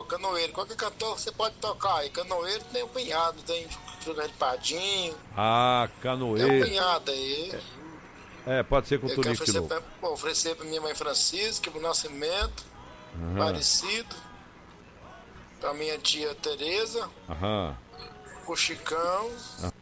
Canoeiro, qualquer cantor você pode tocar. E canoeiro tem um punhado, tem Júnior Padinho. Ah, Tem um canoeiro. punhado aí. Pode ser com Eu quero Tonico Tinoco. oferecer pra minha mãe Francisca, pro Nascimento, Aparecido, pra minha tia Tereza, Aham. pro Chicão,